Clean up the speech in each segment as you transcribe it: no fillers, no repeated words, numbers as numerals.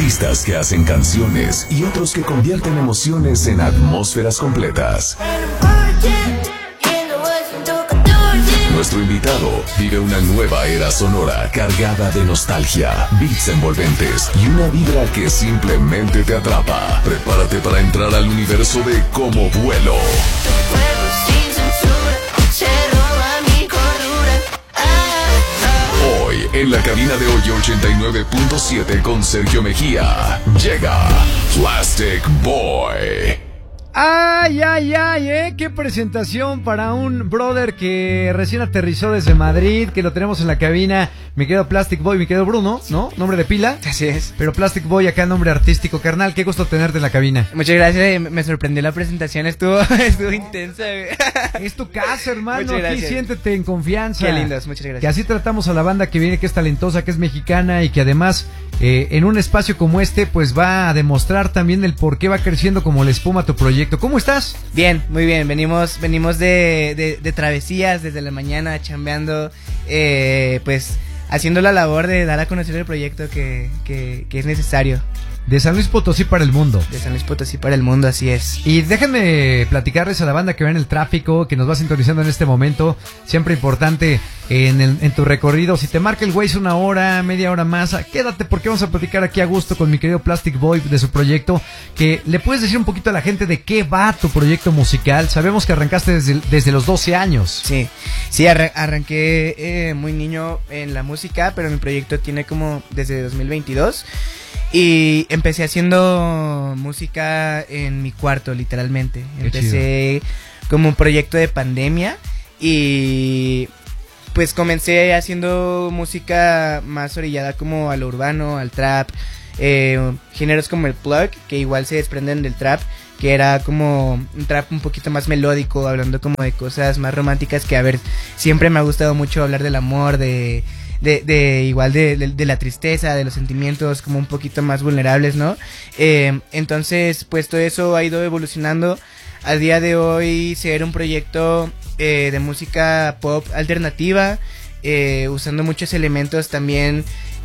artistas que hacen canciones y otros que convierten emociones en atmósferas completas. Nuestro invitado vive una nueva era sonora cargada de nostalgia, beats envolventes y una vibra que simplemente te atrapa. Prepárate para entrar al universo de Como Vuelo. Hoy, en la cabina de Hoyo 89.7 con Sergio Mejía, llega Plastic Boy. Ay, qué presentación para un brother que recién aterrizó desde Madrid, que lo tenemos en la cabina, mi querido Plastic Boy, mi querido Bruno, ¿no? Nombre de pila. Así es. Pero Plastic Boy acá, nombre artístico, carnal, qué gusto tenerte en la cabina. Muchas gracias, me sorprendió la presentación, estuvo intensa. Es tu casa, hermano, muchas gracias. Aquí siéntete en confianza. Qué lindos, muchas gracias. Que así tratamos a la banda que viene, que es talentosa, que es mexicana y que además en un espacio como este pues va a demostrar también el por qué va creciendo como la espuma tu proyecto. ¿Cómo estás? Bien, muy bien, venimos de travesías desde la mañana, chambeando, pues haciendo la labor de dar a conocer el proyecto que es necesario. De San Luis Potosí para el mundo. De San Luis Potosí para el mundo, así es. Y déjenme platicarles a la banda que va en el tráfico, que nos va sintonizando en este momento. Siempre importante en tu recorrido. Si te marca el Waze una hora, media hora más, quédate porque vamos a platicar aquí a gusto con mi querido Plastic Boy de su proyecto. Que le puedes decir un poquito a la gente de qué va tu proyecto musical. Sabemos que arrancaste desde los 12 años. Sí, arranqué muy niño en la música, pero mi proyecto tiene como desde 2022. Y empecé haciendo música en mi cuarto, literalmente. Empecé como un proyecto de pandemia y pues comencé haciendo música más orillada como a lo urbano, al trap, géneros como el plug, que igual se desprenden del trap, que era como un trap un poquito más melódico, hablando como de cosas más románticas, que a ver, siempre me ha gustado mucho hablar del amor, de la tristeza, de los sentimientos como un poquito más vulnerables, ¿no? Entonces, pues todo eso ha ido evolucionando. Al día de hoy ser un proyecto de música pop alternativa, usando muchos elementos también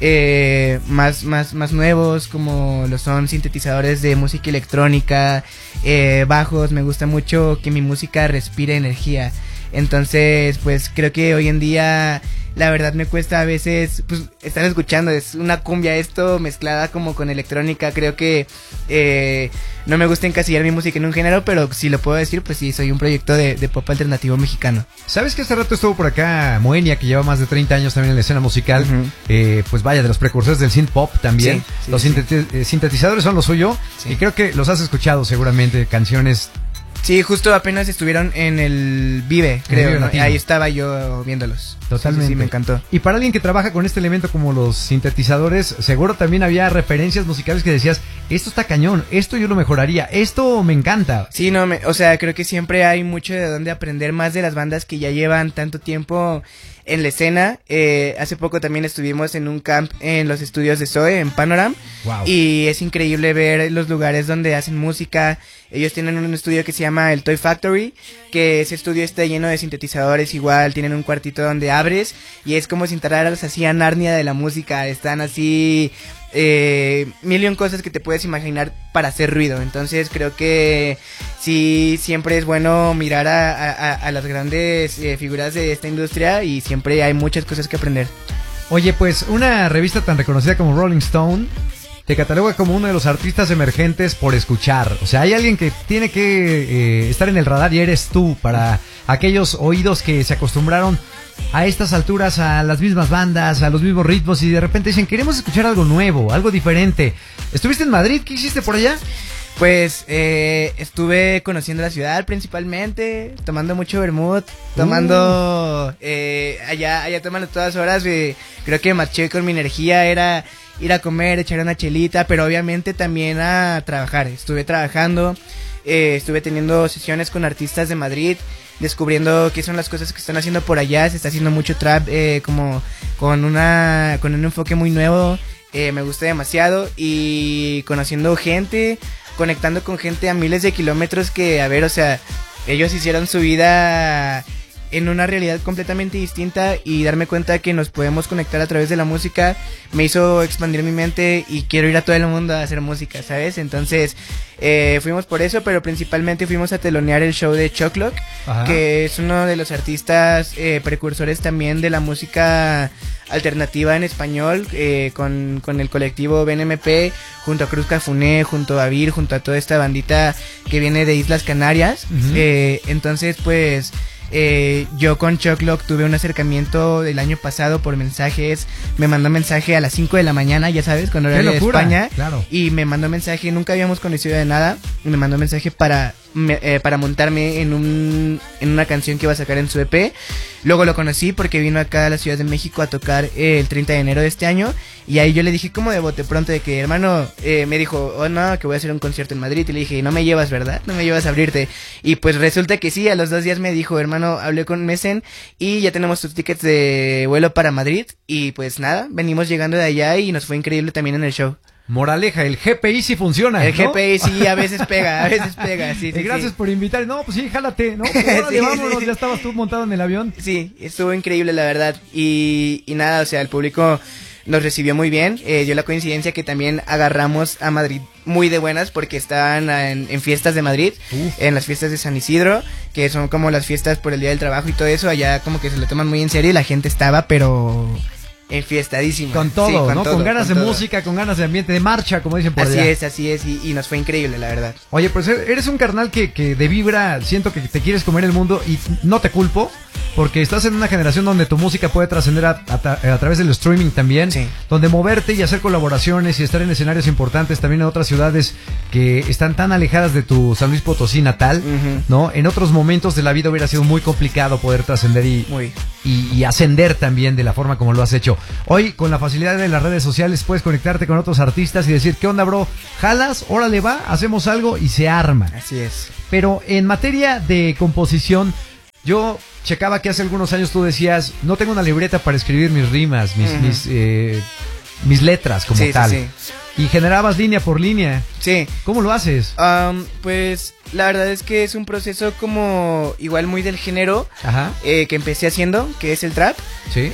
más nuevos, como lo son sintetizadores de música electrónica, bajos. Me gusta mucho que mi música respire energía. Entonces, pues creo que hoy en día la verdad me cuesta a veces, pues están escuchando, es una cumbia esto mezclada como con electrónica. Creo que no me gusta encasillar mi música en un género, pero si lo puedo decir, pues sí, soy un proyecto de pop alternativo mexicano. ¿Sabes que hace rato estuvo por acá Moenia, que lleva más de 30 años también en la escena musical? Pues vaya, de los precursores del synth pop también. Sí, los sintetizadores son lo suyo, y creo que los has escuchado seguramente, canciones. Sí, justo apenas estuvieron en el Vive, creo, ¿no? Ahí estaba yo viéndolos. Totalmente. Sí, me encantó. Y para alguien que trabaja con este elemento como los sintetizadores, seguro también había referencias musicales que decías, esto está cañón, esto yo lo mejoraría, esto me encanta. Sí, o sea, creo que siempre hay mucho de dónde aprender más de las bandas que ya llevan tanto tiempo en la escena. Hace poco también estuvimos en un camp en los estudios de Zoe, en Panorama. Wow. Y es increíble ver los lugares donde hacen música. Ellos tienen un estudio que se llama el Toy Factory, que ese estudio está lleno de sintetizadores. Igual tienen un cuartito donde abres y es como si entraras así a Narnia de la música. Están así mil y un cosas que te puedes imaginar para hacer ruido. Entonces creo que sí, siempre es bueno mirar a las grandes figuras de esta industria, y siempre hay muchas cosas que aprender. Oye, pues una revista tan reconocida como Rolling Stone te cataloga como uno de los artistas emergentes por escuchar. O sea, hay alguien que tiene que estar en el radar, y eres tú, para aquellos oídos que se acostumbraron a estas alturas a las mismas bandas, a los mismos ritmos, y de repente dicen, queremos escuchar algo nuevo, algo diferente. ¿Estuviste en Madrid? ¿Qué hiciste por allá? Pues estuve conociendo la ciudad principalmente, tomando mucho vermut, tomando allá toman a todas horas. Creo que más chévere con mi energía era ir a comer, echar una chelita, pero obviamente también a trabajar. Estuve trabajando, estuve teniendo sesiones con artistas de Madrid, descubriendo qué son las cosas que están haciendo por allá. Se está haciendo mucho trap como con un enfoque muy nuevo. Me gusta demasiado, y conociendo gente, conectando con gente a miles de kilómetros que, a ver, o sea, ellos hicieron su vida en una realidad completamente distinta y darme cuenta que nos podemos conectar a través de la música me hizo expandir mi mente y quiero ir a todo el mundo a hacer música, ¿sabes? Entonces fuimos por eso, pero principalmente fuimos a telonear el show de Choclock, que es uno de los artistas precursores también de la música alternativa en español, con el colectivo BNMP, junto a Cruz Cafuné, junto a Vir, junto a toda esta bandita que viene de Islas Canarias. Entonces pues yo con Choclock tuve un acercamiento el año pasado por mensajes. Me mandó mensaje a las 5 de la mañana, ya sabes, con horario de España, claro. Y me mandó mensaje, nunca habíamos conocido de nada, y me mandó mensaje para montarme en una canción que iba a sacar en su EP. Luego lo conocí porque vino acá a la Ciudad de México a tocar el 30 de enero de este año. Y ahí yo le dije como de bote pronto de que, hermano, me dijo, oh no, que voy a hacer un concierto en Madrid. Y le dije, no me llevas, ¿verdad? No me llevas a abrirte. Y pues resulta que sí, a los 2 días me dijo, hermano, hablé con Mesen y ya tenemos tus tickets de vuelo para Madrid. Y pues nada, venimos llegando de allá y nos fue increíble también en el show. Moraleja, el GPI sí funciona, El ¿no? GPI sí, a veces pega, sí. Gracias por invitar. No, pues sí, jálate, ¿no? Pues, órale, vámonos, ya estabas tú montado en el avión. Sí, estuvo increíble, la verdad. Y nada, o sea, el público nos recibió muy bien. Dio la coincidencia que también agarramos a Madrid muy de buenas porque estaban en fiestas de Madrid, en las fiestas de San Isidro, que son como las fiestas por el Día del Trabajo y todo eso. Allá como que se lo toman muy en serio y la gente estaba, pero enfiestadísima. Con todo, sí, ¿no? todo, con ganas con de todo. Música, con ganas de ambiente, de marcha, como dicen por allá. Así es, y nos fue increíble, la verdad. Oye, pues eres un carnal que de vibra, siento que te quieres comer el mundo y no te culpo, porque estás en una generación donde tu música puede trascender a través del streaming también, sí. Donde moverte y hacer colaboraciones y estar en escenarios importantes también en otras ciudades que están tan alejadas de tu San Luis Potosí natal, ¿no? En otros momentos de la vida hubiera sido muy complicado poder trascender y ascender también de la forma como lo has hecho. Hoy, con la facilidad de las redes sociales, puedes conectarte con otros artistas y decir, ¿qué onda, bro? ¿Jalas? Órale, va, hacemos algo y se arma. Así es. Pero en materia de composición, yo checaba que hace algunos años tú decías, no tengo una libreta para escribir mis rimas, mis letras como tal. Sí. Y generabas línea por línea. Sí. ¿Cómo lo haces? Pues la verdad es que es un proceso como igual muy del género que empecé haciendo, que es el trap. Sí.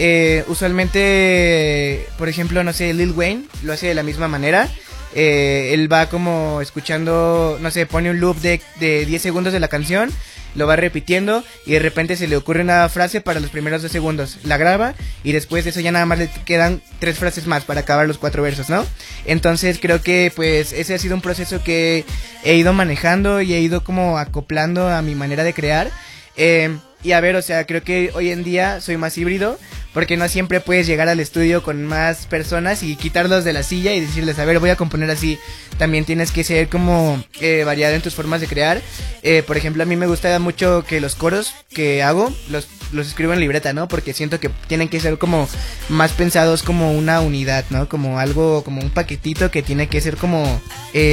Usualmente, por ejemplo, no sé, Lil Wayne lo hace de la misma manera. Él va como escuchando, no sé, pone un loop de 10 segundos de la canción, lo va repitiendo y de repente se le ocurre una frase para los primeros 2 segundos, la graba y después de eso ya nada más le quedan 3 frases más para acabar los 4 versos, ¿no? Entonces creo que pues ese ha sido un proceso que he ido manejando y he ido como acoplando a mi manera de crear. Y a ver, o sea, creo que hoy en día soy más híbrido, porque no siempre puedes llegar al estudio con más personas y quitarlos de la silla y decirles, a ver, voy a componer así. También tienes que ser como variado en tus formas de crear. Por ejemplo, a mí me gusta mucho que los coros que hago los escribo en libreta, ¿no? Porque siento que tienen que ser como más pensados como una unidad, ¿no? Como algo, como un paquetito que tiene que ser como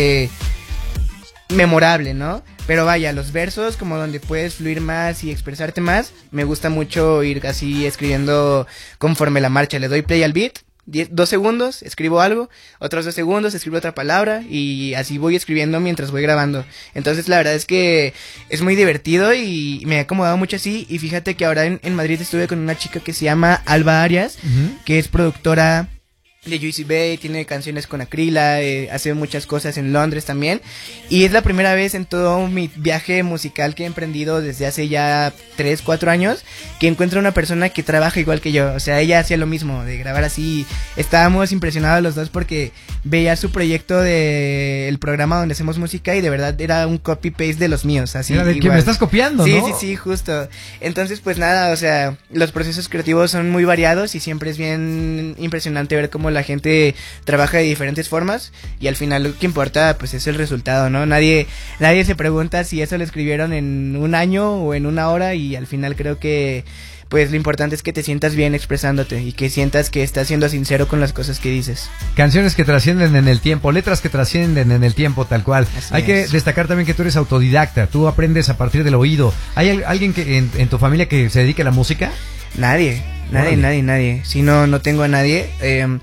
memorable, ¿no? Pero vaya, los versos, como donde puedes fluir más y expresarte más, me gusta mucho ir así escribiendo conforme la marcha. Le doy play al beat, 2 segundos, escribo algo, otros 2 segundos, escribo otra palabra y así voy escribiendo mientras voy grabando. Entonces la verdad es que es muy divertido y me he acomodado mucho así. Y fíjate que ahora en Madrid estuve con una chica que se llama Alba Arias, que es productora de Juicy Bay, tiene canciones con Acrila, hace muchas cosas en Londres también, y es la primera vez en todo mi viaje musical que he emprendido desde hace ya 3-4 años que encuentro una persona que trabaja igual que yo. O sea, ella hacía lo mismo, de grabar así. Estábamos impresionados los dos porque veía su proyecto del programa donde hacemos música y de verdad era un copy-paste de los míos, así Mira, de igual. que me estás copiando, Sí, ¿no? sí, justo. Entonces, pues nada, o sea, los procesos creativos son muy variados y siempre es bien impresionante ver cómo la gente trabaja de diferentes formas y al final lo que importa pues es el resultado, ¿no? Nadie se pregunta si eso lo escribieron en un año o en una hora y al final creo que pues lo importante es que te sientas bien expresándote y que sientas que estás siendo sincero con las cosas que dices. Canciones que trascienden en el tiempo, letras que trascienden en el tiempo, tal cual. Hay que destacar también que tú eres autodidacta, tú aprendes a partir del oído. ¿Hay alguien que en tu familia que se dedique a la música? Nadie. Si no tengo a nadie.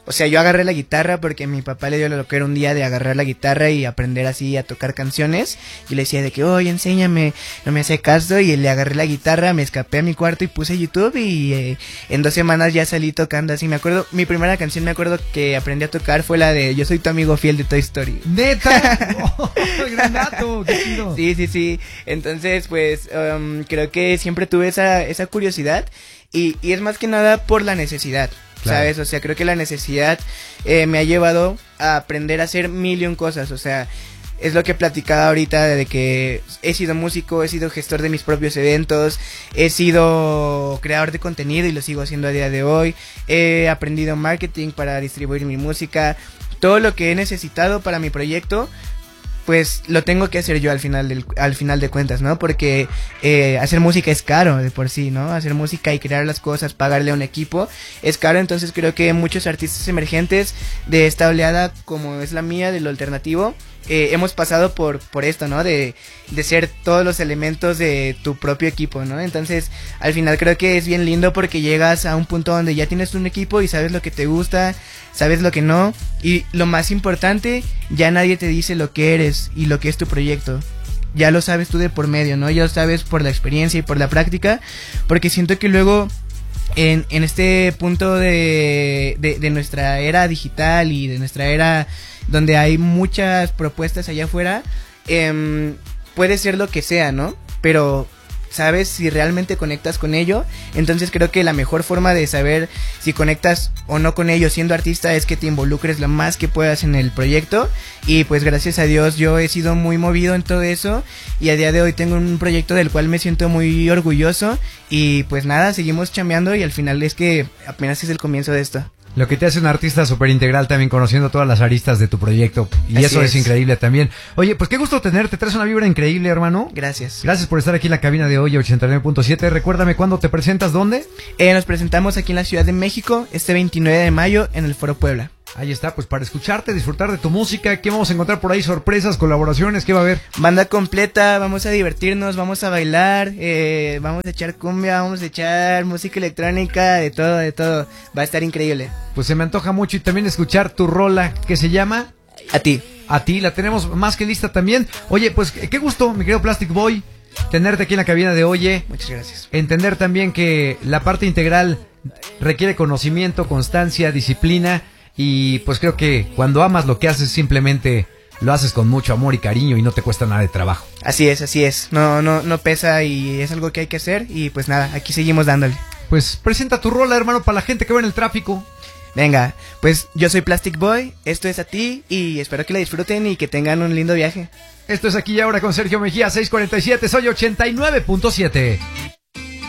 O sea, yo agarré la guitarra porque mi papá le dio lo que era un día de agarrar la guitarra y aprender así a tocar canciones. Y le decía de que, oye, enséñame, no me hace caso. Y le agarré la guitarra, me escapé a mi cuarto y puse YouTube. Y en 2 semanas ya salí tocando así. Me acuerdo, mi primera canción me acuerdo que aprendí a tocar fue la de Yo soy tu amigo fiel de Toy Story. ¡Neta! ¡Oh, gran dato! ¡Qué chido! Sí. Entonces, pues, creo que siempre tuve esa curiosidad. Y es más que nada por la necesidad. Claro. ¿Sabes? O sea, creo que la necesidad me ha llevado a aprender a hacer 1,000,000 cosas. O sea, es lo que platicaba ahorita de que he sido músico, he sido gestor de mis propios eventos, he sido creador de contenido y lo sigo haciendo a día de hoy. He aprendido marketing para distribuir mi música. Todo lo que he necesitado para mi proyecto, pues lo tengo que hacer yo al final de cuentas, ¿no? Porque hacer música es caro de por sí, ¿no? Hacer música y crear las cosas, pagarle a un equipo es caro. Entonces creo que muchos artistas emergentes de esta oleada, como es la mía, de lo alternativo, hemos pasado por esto, ¿no? De ser todos los elementos de tu propio equipo, ¿no? Entonces, al final creo que es bien lindo porque llegas a un punto donde ya tienes un equipo y sabes lo que te gusta, sabes lo que no, y lo más importante, ya nadie te dice lo que eres y lo que es tu proyecto. Ya lo sabes tú de por medio, ¿no? Ya lo sabes por la experiencia y por la práctica, porque siento que luego en este punto de nuestra era digital y de nuestra era donde hay muchas propuestas allá afuera, puede ser lo que sea, ¿no? Pero sabes si realmente conectas con ello. Entonces creo que la mejor forma de saber si conectas o no con ello siendo artista es que te involucres lo más que puedas en el proyecto. Y pues gracias a Dios yo he sido muy movido en todo eso y a día de hoy tengo un proyecto del cual me siento muy orgulloso. Y pues nada, seguimos chambeando y al final es que apenas es el comienzo de esto. Lo que te hace un artista súper integral también, conociendo todas las aristas de tu proyecto. Y así eso es increíble también. Oye, pues qué gusto tenerte. Traes una vibra increíble, hermano. Gracias. Gracias por estar aquí en la cabina de hoy, 89.7. Recuérdame cuándo te presentas, ¿dónde? Nos presentamos aquí en la Ciudad de México, este 29 de mayo, en el Foro Puebla. Ahí está, pues para escucharte, disfrutar de tu música. ¿Qué vamos a encontrar por ahí? ¿Sorpresas, colaboraciones? ¿Qué va a haber? Banda completa, vamos a divertirnos, vamos a bailar, vamos a echar cumbia, vamos a echar música electrónica, de todo. Va a estar increíble. Pues se me antoja mucho y también escuchar tu rola, que se llama... A ti. A ti, la tenemos más que lista también. Oye, pues qué gusto, mi querido Plastic Boy, tenerte aquí en la cabina de Oye. Muchas gracias. Entender también que la parte integral requiere conocimiento, constancia, disciplina. Y pues creo que cuando amas lo que haces, simplemente lo haces con mucho amor y cariño y no te cuesta nada de trabajo. Así es. No pesa y es algo que hay que hacer. Y pues nada, aquí seguimos dándole. Pues presenta tu rola, hermano, para la gente que va en el tráfico. Venga, pues yo soy Plastic Boy, esto es A Ti y espero que la disfruten y que tengan un lindo viaje. Esto es Aquí y Ahora con Sergio Mejía, 6:47, soy 89.7.